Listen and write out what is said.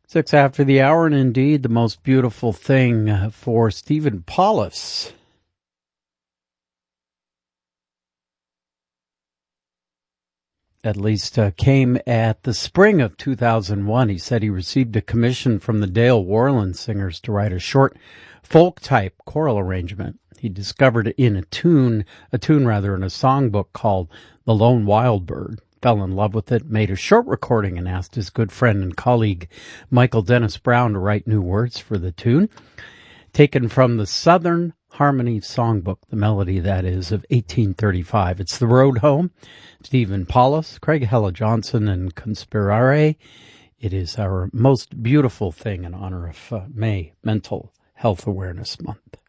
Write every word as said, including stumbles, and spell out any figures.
Six after the hour, and indeed the most beautiful thing for Stephen Paulus. At least uh, came at the spring of two thousand one. He said he received a commission from the Dale Worland Singers to write a short folk-type choral arrangement. He discovered it in a tune, a tune rather, in a songbook called The Lone Wild Bird. Fell in love with it, made a short recording, and asked his good friend and colleague Michael Dennis Brown to write new words for the tune. Taken from the Southern Harmony Songbook, the melody, that is, of eighteen thirty-five. It's The Road Home. Stephen Paulus, Craig Hella Johnson, and Conspirare. It is our most beautiful thing in honor of uh, May, Mental Health Awareness Month.